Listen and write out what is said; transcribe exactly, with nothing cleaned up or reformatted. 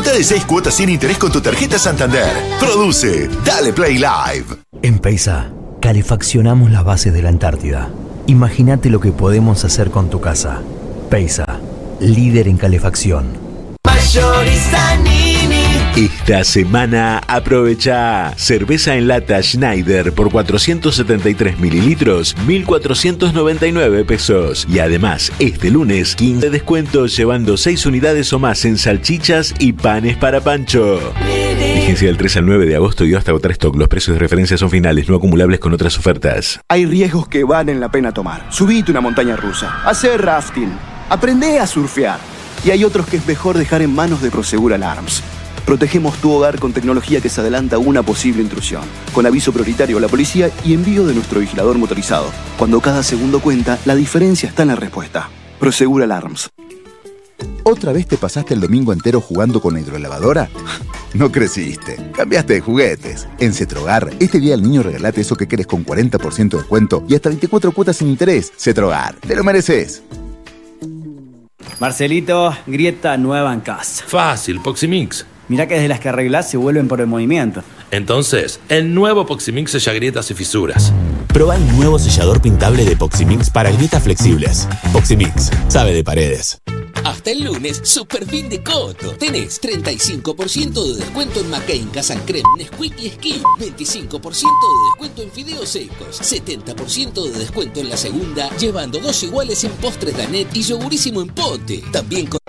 Disfruta de seis cuotas sin interés con tu tarjeta Santander. Produce Dale Play Live. En Peisa, calefaccionamos las bases de la Antártida. Imagínate lo que podemos hacer con tu casa. Peisa, líder en calefacción. Mayorista Nini. Esta semana aprovecha cerveza en lata Schneider por cuatrocientos setenta y tres mililitros, mil cuatrocientos noventa y nueve pesos. Y además, este lunes, quince de descuento llevando seis unidades o más en salchichas y panes para Pancho. Vigencia del tres al nueve de agosto y hasta agotar stock. Los precios de referencia son finales, no acumulables con otras ofertas. Hay riesgos que valen la pena tomar. Subite una montaña rusa, hacer rafting, aprende a surfear. Y hay otros que es mejor dejar en manos de Prosegur Alarms. Protegemos tu hogar con tecnología que se adelanta a una posible intrusión, con aviso prioritario a la policía y envío de nuestro vigilador motorizado. Cuando cada segundo cuenta, la diferencia está en la respuesta. Prosegur Alarms. ¿Otra vez te pasaste el domingo entero jugando con la hidrolavadora? No creciste, cambiaste de juguetes. En Cetrogar, este día al niño regalate eso que querés con cuarenta por ciento de descuento y hasta veinticuatro cuotas sin interés. Cetrogar, te lo mereces. Marcelito, grieta nueva en casa. Fácil, Poximix. Mirá que desde las que arreglás se vuelven por el movimiento. Entonces, el nuevo Poximix sella grietas y fisuras. Proba el nuevo sellador pintable de Poximix para grietas flexibles. Poximix, sabe de paredes. Hasta el lunes, super fin de Coto. Tenés treinta y cinco por ciento de descuento en McCain, Casan Creme, Nesquik y Skin. veinticinco por ciento de descuento en fideos secos. setenta por ciento de descuento en la segunda, llevando dos iguales en postres Danet y yogurísimo en pote. También con